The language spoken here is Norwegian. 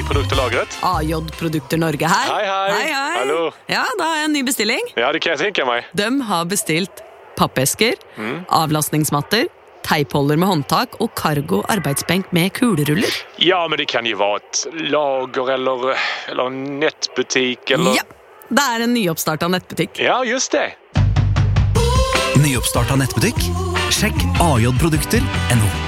produkterlagret. AJ Produkter Norge her. Hei. Hallo. Ja, da har jeg en ny bestilling. Ja, det kan jeg tenke meg. De har bestilt pappesker, avlastningsmatter, teipholder med håndtak og cargo arbeidsbenk med kuleruller. Ja, men det kan jo være et lager eller en nettbutikk eller... Ja, det er en nyoppstartet nettbutikk. Ja, just det. Nyoppstartet nettbutikk? Sjekk AJ Produkter.no.